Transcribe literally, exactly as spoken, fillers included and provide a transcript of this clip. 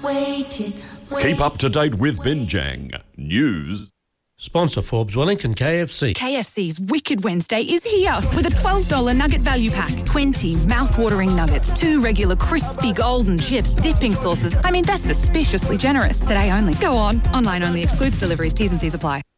waiting, waiting. Keep up to date with Binjang News. Sponsor Forbes Wellington K F C. K F C's Wicked Wednesday is here with a twelve dollars nugget value pack. twenty mouth-watering nuggets, two regular crispy golden chips, dipping sauces. I mean, that's suspiciously generous. Today only. Go on. Online only. Excludes deliveries. T's and C's apply.